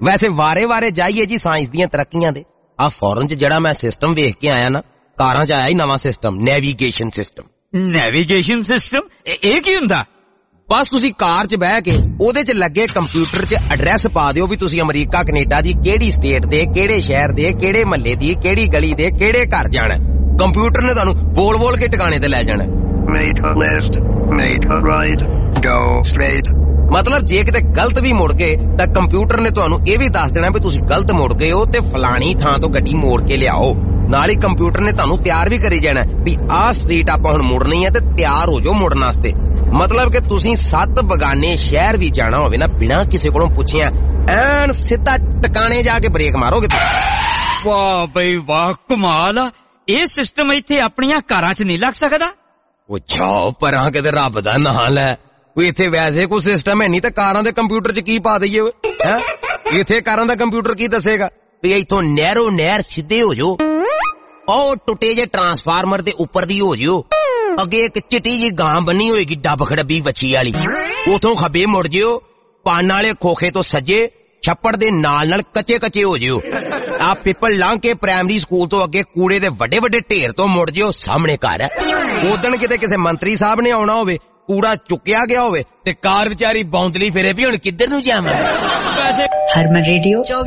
वैसे वारे वारे जाइए जी साइंस दियां तरक्कियां दे। आ फॉरन च जड़ा मैं सिस्टम वेख के आया ना, कारां च आया ही नवां system, navigation system. Navigation system ਇਹ ਕੀ ਹੁੰਦਾ? बस तुसी कार च बह के ओदे च लगे कंप्यूटर च एड्रैस पा दिओ भी तुसी अमरीका कनेडा दी केड़ी स्टेट दे, केड़े शहर दे, केड़े महल्ले दी, केड़ी गली दे, केड़े घर जाना। कंप्यूटर ने तुहानू बोल बोल के ठिकाने ते लै जाना। Make a left, make a right, go straight। मतलब जे किते गलत भी मुड़ गए तां कंप्यूटर ने तुहानू ये भी दस देना भी तुसी गलत मुड़ गए हो ते फलानी थां तो गड्डी मोड़ के लियाओ। नाल ही कंप्यूटर ने तुहानू तैयार भी करी जाना भी आ स्ट्रीट आपां हुण मुड़नी है ते तैयार हो जाओ मुड़न वास्ते। मतलब कि तुसी 7 बगाने शहर भी जाना होवे ना, बिना किसी कोलों पुछिया ऐन सीधा टकाने जाके ब्रेक मारोगे तुसी। वाह बई वाह, कमाल आ। ਇਹ ਸਿਸਟਮ ਇੱਥੇ ਆਪਣੀਆਂ ਕਾਰਾਂ 'ਚ ਨਹੀਂ ਲੱਗ ਸਕਦਾ? ਉਹ ਜਾਓ ਪਰਾਂ ਕਿਤੇ ਰੱਬ ਦਾ ਨਾਂ ਲੈ। ਕੋਈ ਇੱਥੇ ਵੈਸੇ ਕੋਈ ਸਿਸਟਮ ਹੈ ਨਹੀਂ ਤੇ ਕਾਰਾਂ ਦੇ ਕੰਪਿਊਟਰ 'ਚ ਕੀ ਪਾ ਦਈਏ ਓਏ ਹੈ? ਇੱਥੇ ਕਾਰਾਂ ਦਾ ਕੰਪਿਊਟਰ ਕੀ ਦੱਸੇਗਾ ਵੀ ਇੱਥੋਂ ਨਹਿਰ ਸਿੱਧੇ ਹੋ ਜਾਓ, ਉਹ ਟੁੱਟੇ ਜੇ ਟਰਾਂਸਫਾਰਮਰ ਦੇ ਉੱਪਰ ਦੀ ਹੋ ਜਿਓ, ਅੱਗੇ ਇੱਕ ਚਿੱਟੀ ਜੀ ਗਾਂ ਬੰਨੀ ਹੋਏਗੀ ਡੱਬ ਖੜੱਬੀ ਵੱਛੀ ਵਾਲੀ, ਉਥੋਂ ਖੱਬੇ ਮੁੜ ਜਿਓ, ਪਾਨ ਵਾਲੇ ਖੋਖੇ ਤੋਂ ਸੱਜੇ ਛੱਪੜ ਦੇ ਨਾਲ ਕੱਚੇ ਹੋ ਜਿਓ, ਆ ਪਿੱਪਲ ਲੰਘ ਕੇ ਪ੍ਰਾਇਮਰੀ ਸਕੂਲ ਤੋਂ ਅੱਗੇ ਕੂੜੇ ਦੇ ਵੱਡੇ ਢੇਰ ਤੋਂ ਮੁੜ ਜਿਓ, ਸਾਹਮਣੇ ਘਰ ਹੈ। ਉਦਣ ਕਿਤੇ ਕਿਸੇ ਮੰਤਰੀ ਸਾਹਿਬ ਨੇ ਆਉਣਾ ਹੋਵੇ, ਕੂੜਾ ਚੁੱਕਿਆ ਗਿਆ ਹੋਵੇ ਤੇ ਕਾਰ ਵਿਚਾਰੀ ਬੌਂਦਲੀ ਫਿਰੇ ਵੀ ਹੁਣ ਕਿੱਧਰ ਨੂੰ ਜਾਵਾਂ। ਹਰਮਨ ਰੇਡੀਓ